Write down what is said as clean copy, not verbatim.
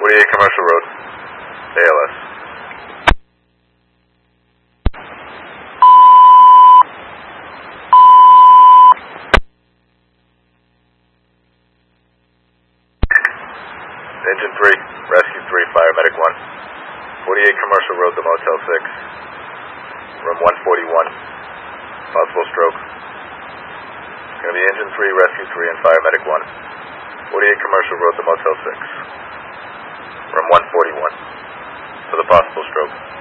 48 Commercial Road, ALS. Engine 3, Rescue 3, Paramedic 1. 48 Commercial Road, the Motel 6. Room 141. Possible stroke. It's going to be Engine 3, Rescue 3, and Paramedic 1. 48 Commercial Road, the Motel 6. Room 141. For the possible stroke.